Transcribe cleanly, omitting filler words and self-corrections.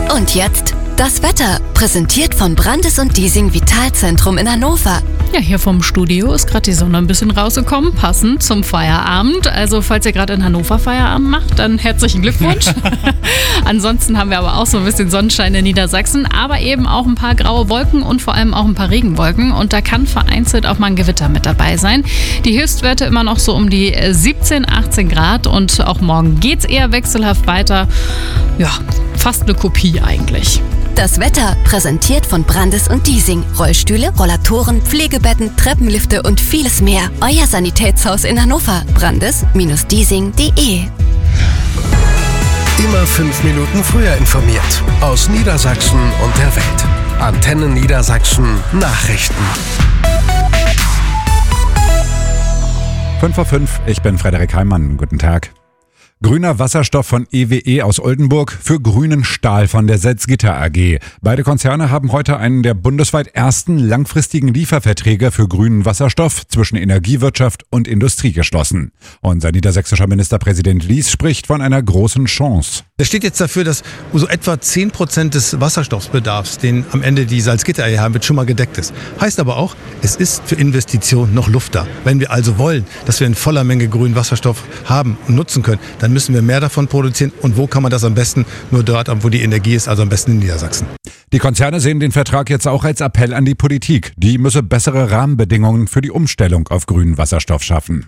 Und jetzt das Wetter, präsentiert von Brandes und Diesing Vitalzentrum in Hannover. Ja, hier vom Studio ist gerade die Sonne ein bisschen rausgekommen, passend zum Feierabend. Also falls ihr gerade in Hannover Feierabend macht, dann herzlichen Glückwunsch. Ansonsten haben wir aber auch so ein bisschen Sonnenschein in Niedersachsen, aber eben auch ein paar graue Wolken und vor allem auch ein paar Regenwolken. Und da kann vereinzelt auch mal ein Gewitter mit dabei sein. Die Höchstwerte immer noch so um die 17, 18 Grad und auch morgen geht's eher wechselhaft weiter. Ja, fast eine Kopie eigentlich. Das Wetter, präsentiert von Brandes und Diesing. Rollstühle, Rollatoren, Pflegebetten, Treppenlifte und vieles mehr. Euer Sanitätshaus in Hannover. Brandes-diesing.de. Immer 5 Minuten früher informiert. Aus Niedersachsen und der Welt. Antenne Niedersachsen Nachrichten. 5:05, ich bin Frederik Heimann. Guten Tag. Grüner Wasserstoff von EWE aus Oldenburg für grünen Stahl von der Salzgitter AG. Beide Konzerne haben heute einen der bundesweit ersten langfristigen Lieferverträge für grünen Wasserstoff zwischen Energiewirtschaft und Industrie geschlossen. Unser niedersächsischer Ministerpräsident Lies spricht von einer großen Chance. Das steht jetzt dafür, dass so etwa 10% des Wasserstoffbedarfs, den am Ende die Salzgitter AG haben wird, schon mal gedeckt ist. Heißt aber auch, es ist für Investitionen noch Luft da. Wenn wir also wollen, dass wir in voller Menge grünen Wasserstoff haben und nutzen können, dann müssen wir mehr davon produzieren. Und wo kann man das am besten? Nur dort, wo die Energie ist, also am besten in Niedersachsen. Die Konzerne sehen den Vertrag jetzt auch als Appell an die Politik. Die müsse bessere Rahmenbedingungen für die Umstellung auf grünen Wasserstoff schaffen.